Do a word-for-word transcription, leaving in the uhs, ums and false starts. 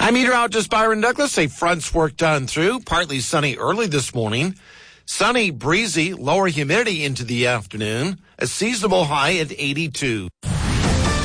I'm meteorologist Byron Douglas. A front's work done through. Partly sunny early this morning. Sunny, breezy, lower humidity into the afternoon. A seasonable high at eighty-two.